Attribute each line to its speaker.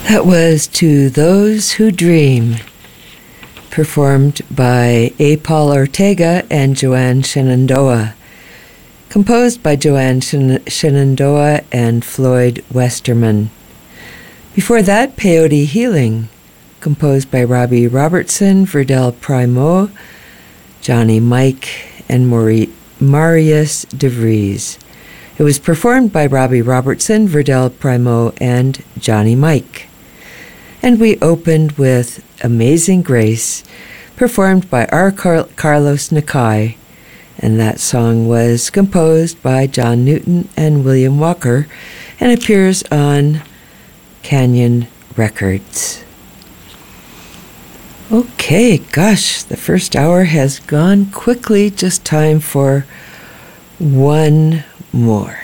Speaker 1: That was To Those Who Dream, performed by A. Paul Ortega and Joanne Shenandoah, composed by Joanne Shenandoah and Floyd Westerman. Before that, Peyote Healing, composed by Robbie Robertson, Verdell Primo, Johnny Mike, and Marius DeVries. It was performed by Robbie Robertson, Verdell Primo, and Johnny Mike. And we opened with Amazing Grace, performed by R. Carlos Nakai, and that song was composed by John Newton and William Walker and appears on Canyon Records. Okay, gosh, the first hour has gone quickly. Just time for one more.